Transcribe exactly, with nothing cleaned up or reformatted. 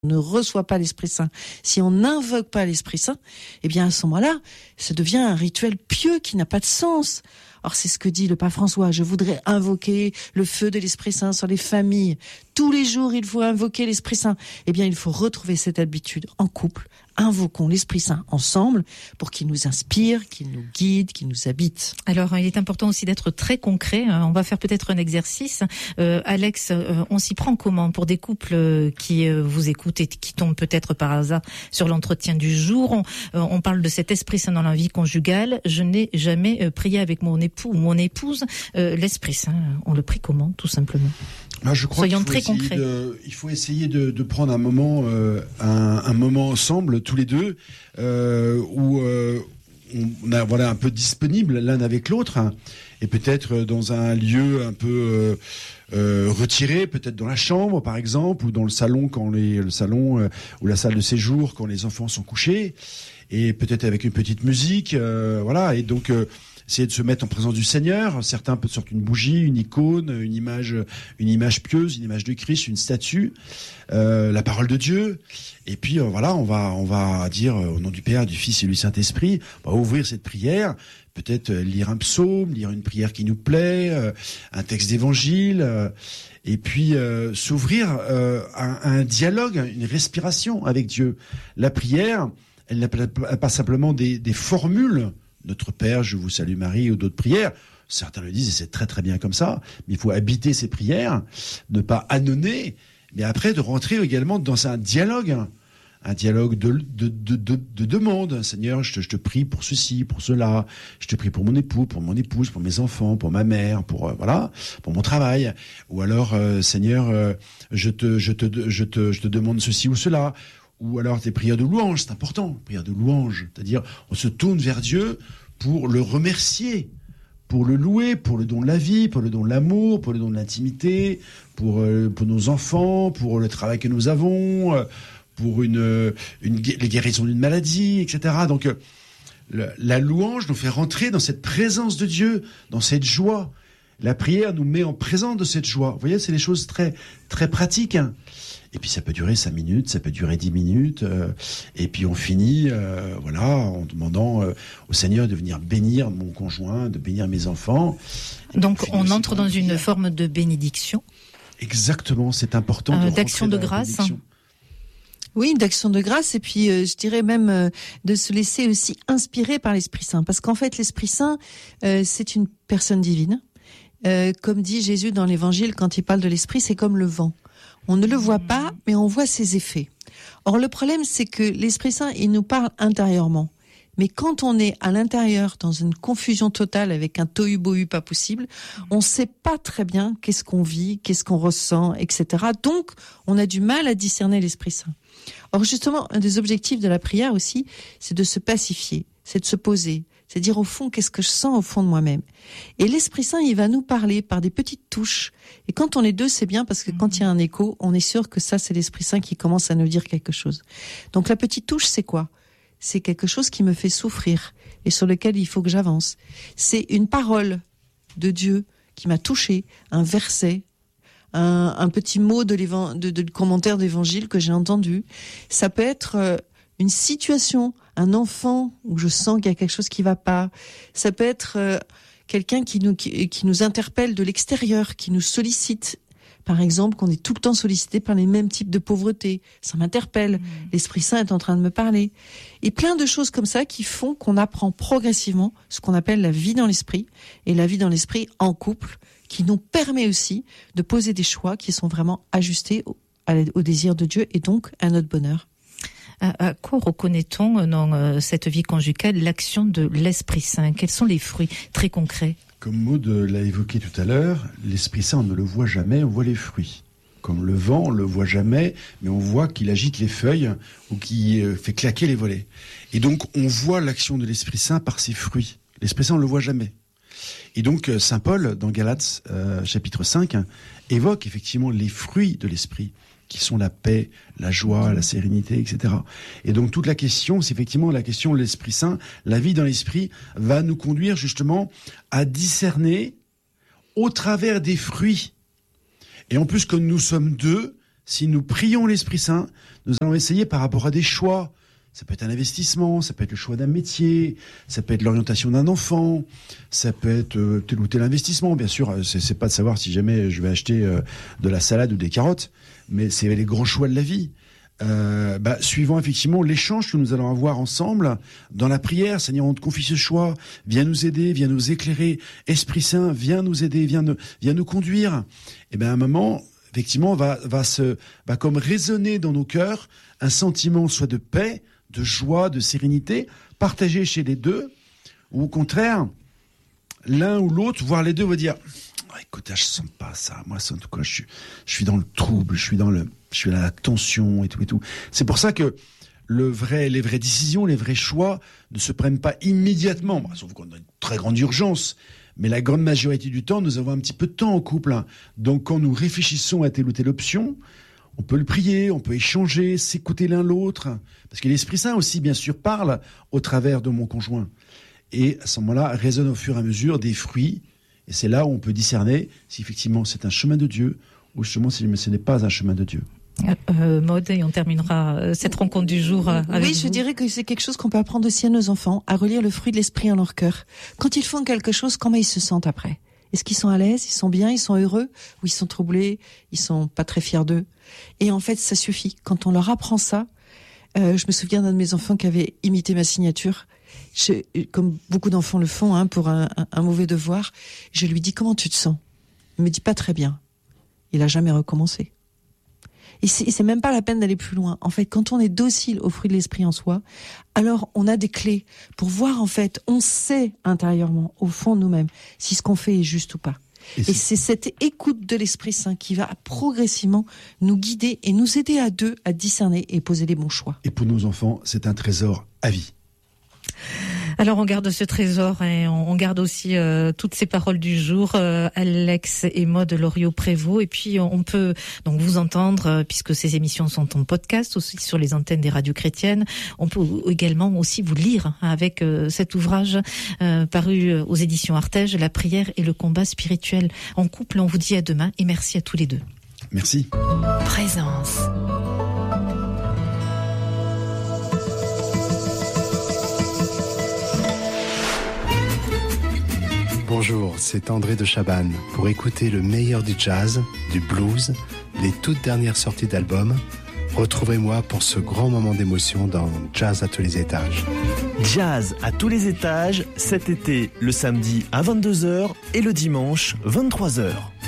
ne reçoit pas l'Esprit Saint, si on n'invoque pas l'Esprit Saint, eh bien à ce moment-là, ça devient un rituel pieux qui n'a pas de sens. Or, c'est ce que dit le pape François. Je voudrais invoquer le feu de l'Esprit Saint sur les familles. Tous les jours, il faut invoquer l'Esprit Saint. Eh bien, il faut retrouver cette habitude en couple. Invoquons l'Esprit Saint ensemble pour qu'il nous inspire, qu'il nous guide, qu'il nous habite. Alors, il est important aussi d'être très concret. On va faire peut-être un exercice. Euh, Alex, euh, on s'y prend comment pour des couples qui euh, vous écoutent et qui tombent peut-être par hasard sur l'entretien du jour? On, euh, on parle de cet Esprit Saint dans la vie conjugale. Je n'ai jamais euh, prié avec mon époux ou mon épouse. Euh, L'Esprit Saint, on le prie comment, tout simplement? Moi, je crois Soyons qu'il faut très concrets. De, il faut essayer de, de prendre un moment, euh, un, un moment ensemble, tous les deux, euh, où euh, on a voilà un peu disponible l'un avec l'autre, hein, et peut-être dans un lieu un peu euh, euh, retiré, peut-être dans la chambre par exemple, ou dans le salon quand les, le salon euh, ou la salle de séjour quand les enfants sont couchés, et peut-être avec une petite musique, euh, voilà, et donc. Euh, Essayer de se mettre en présence du Seigneur. Certains peuvent sortir une bougie, une icône, une image, une image pieuse, une image de Christ, une statue, euh, la parole de Dieu. Et puis euh, voilà, on va, on va dire euh, au nom du Père, du Fils et du Saint-Esprit, on va ouvrir cette prière. Peut-être euh, lire un psaume, lire une prière qui nous plaît, euh, un texte d'évangile, euh, et puis euh, s'ouvrir euh, à, à un dialogue, une respiration avec Dieu. La prière, elle n'a pas, pas simplement des, des formules. Notre Père, je vous salue Marie, ou d'autres prières. Certains le disent, et c'est très très bien comme ça, mais il faut habiter ces prières, ne pas annonner, mais après de rentrer également dans un dialogue, un dialogue de, de, de, de, de demande. Seigneur, je te, je te prie pour ceci, pour cela, je te prie pour mon époux, pour mon épouse, pour mes enfants, pour ma mère, pour euh, voilà, pour mon travail. Ou alors, euh, Seigneur, euh, je te, je te, je te, je te demande ceci ou cela. Ou alors des prières de louange, c'est important, prières de louange, c'est-à-dire on se tourne vers Dieu pour le remercier, pour le louer, pour le don de la vie, pour le don de l'amour, pour le don de l'intimité, pour, euh, pour nos enfants, pour le travail que nous avons, euh, pour une, une, les guérisons d'une maladie, et cetera. Donc euh, le, la louange nous fait rentrer dans cette présence de Dieu, dans cette joie. La prière nous met en présence de cette joie. Vous voyez, c'est des choses très, très pratiques, hein. Et puis ça peut durer cinq minutes, ça peut durer dix minutes, euh, et puis on finit, euh, voilà, en demandant euh, au Seigneur de venir bénir mon conjoint, de bénir mes enfants. Donc on, on entre dans une prière. Forme de bénédiction. Exactement, c'est important. Euh, de d'action de grâce. Oui, d'action de grâce, et puis euh, je dirais même euh, de se laisser aussi inspirer par l'Esprit Saint, parce qu'en fait l'Esprit Saint, euh, c'est une personne divine. Euh, comme dit Jésus dans l'Évangile, quand il parle de l'Esprit, c'est comme le vent. On ne le voit pas, mais on voit ses effets. Or, le problème, c'est que l'Esprit Saint, il nous parle intérieurement. Mais quand on est à l'intérieur, dans une confusion totale, avec un tohu-bohu pas possible, on ne sait pas très bien qu'est-ce qu'on vit, qu'est-ce qu'on ressent, et cetera. Donc, on a du mal à discerner l'Esprit Saint. Or, justement, un des objectifs de la prière aussi, c'est de se pacifier, c'est de se poser. C'est dire au fond, qu'est-ce que je sens au fond de moi-même. Et l'Esprit Saint, il va nous parler par des petites touches. Et quand on est deux, c'est bien parce que quand il y a un écho, on est sûr que ça, c'est l'Esprit Saint qui commence à nous dire quelque chose. Donc la petite touche, c'est quoi? C'est quelque chose qui me fait souffrir et sur lequel il faut que j'avance. C'est une parole de Dieu qui m'a touchée, un verset, un, un petit mot de, l'évan- de, de commentaire d'évangile que j'ai entendu. Ça peut être euh, une situation, un enfant où je sens qu'il y a quelque chose qui va pas. Ça peut être euh, quelqu'un qui nous qui, qui nous interpelle de l'extérieur, qui nous sollicite. Par exemple, qu'on est tout le temps sollicité par les mêmes types de pauvreté. Ça m'interpelle. Mmh. L'Esprit Saint est en train de me parler. Et plein de choses comme ça qui font qu'on apprend progressivement ce qu'on appelle la vie dans l'esprit. Et la vie dans l'esprit en couple, qui nous permet aussi de poser des choix qui sont vraiment ajustés au, au désir de Dieu et donc à notre bonheur. À quoi reconnaît-on dans cette vie conjugale l'action de l'Esprit Saint? Quels sont les fruits très concrets? Comme Maud l'a évoqué tout à l'heure, l'Esprit Saint, on ne le voit jamais, on voit les fruits. Comme le vent, on ne le voit jamais, mais on voit qu'il agite les feuilles ou qu'il fait claquer les volets. Et donc, on voit l'action de l'Esprit Saint par ses fruits. L'Esprit Saint, on ne le voit jamais. Et donc, saint Paul, dans Galates, euh, chapitre cinq, hein, évoque effectivement les fruits de l'Esprit, qui sont la paix, la joie, la sérénité, et cetera. Et donc toute la question, c'est effectivement la question de l'Esprit Saint. La vie dans l'Esprit va nous conduire justement à discerner au travers des fruits. Et en plus, comme nous sommes deux, si nous prions l'Esprit Saint, nous allons essayer par rapport à des choix. Ça peut être un investissement, ça peut être le choix d'un métier, ça peut être l'orientation d'un enfant, ça peut être euh, tel ou tel investissement. Bien sûr, c'est, c'est pas de savoir si jamais je vais acheter euh, de la salade ou des carottes, mais c'est les grands choix de la vie. Euh, bah, suivant effectivement l'échange que nous allons avoir ensemble dans la prière, Seigneur, on te confie ce choix, viens nous aider, viens nous éclairer, Esprit Saint, viens nous aider, viens nous, viens nous conduire. Et ben à un moment, effectivement, va va se va comme résonner dans nos cœurs un sentiment soit de paix, de joie, de sérénité, partagé chez les deux, ou au contraire, l'un ou l'autre, voire les deux, va dire oh, écoute, je sens pas ça, moi, en tout cas, je suis, je suis dans le trouble, je suis dans le, je suis dans la tension et tout et tout. C'est pour ça que le vrai, les vraies décisions, les vrais choix ne se prennent pas immédiatement, bah, sauf qu'on a une très grande urgence. Mais la grande majorité du temps, nous avons un petit peu de temps en couple. Hein. Donc, quand nous réfléchissons à telle ou telle option, on peut le prier, on peut échanger, s'écouter l'un l'autre. Parce que l'Esprit Saint aussi, bien sûr, parle au travers de mon conjoint. Et à ce moment-là, résonne au fur et à mesure des fruits. Et c'est là où on peut discerner si effectivement c'est un chemin de Dieu ou justement si ce n'est pas un chemin de Dieu. Euh, Maud, et on terminera cette rencontre du jour avec Oui, vous. je dirais que c'est quelque chose qu'on peut apprendre aussi à nos enfants, à relire le fruit de l'esprit en leur cœur. Quand ils font quelque chose, comment ils se sentent après ? Est-ce qu'ils sont à l'aise, ils sont bien, ils sont heureux, ou ils sont troublés, ils sont pas très fiers d'eux ? Et en fait, ça suffit. Quand on leur apprend ça, euh, je me souviens d'un de mes enfants qui avait imité ma signature. Je, comme beaucoup d'enfants le font, hein, pour un, un, un mauvais devoir. Je lui dis, comment tu te sens ? Il me dit, pas très bien. Il a jamais recommencé. Et c'est, et c'est même pas la peine d'aller plus loin. En fait, quand on est docile au fruit de l'esprit en soi, alors on a des clés pour voir, en fait, on sait intérieurement, au fond de nous-mêmes, si ce qu'on fait est juste ou pas. Et, et c'est cette écoute de l'Esprit Saint qui va progressivement nous guider et nous aider à deux à discerner et poser les bons choix. Et pour nos enfants, c'est un trésor à vie. Alors on garde ce trésor et on garde aussi euh, toutes ces paroles du jour, euh, Alex et Maud Loriot-Prévost, et puis on peut donc vous entendre euh, puisque ces émissions sont en podcast aussi sur les antennes des radios chrétiennes. On peut également aussi vous lire avec euh, cet ouvrage euh, paru aux éditions Artege, La prière et le combat spirituel en couple. On vous dit à demain et merci à tous les deux. Merci. Présence. Bonjour, c'est André de Chabannes. Pour écouter le meilleur du jazz, du blues, les toutes dernières sorties d'albums, retrouvez-moi pour ce grand moment d'émotion dans Jazz à tous les étages. Jazz à tous les étages, cet été, le samedi à vingt-deux heures et le dimanche vingt-trois heures.